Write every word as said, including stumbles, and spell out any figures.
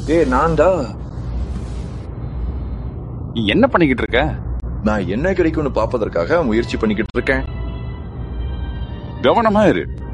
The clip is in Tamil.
ஏ நான்டா. நீ என்ன பண்ணிக்கிட்டு இருக்க? நான் என்ன கிடைக்கும்னு பாப்பதற்காக முயற்சி பண்ணிக்கிட்டு இருக்கேன். கவனமா இரு.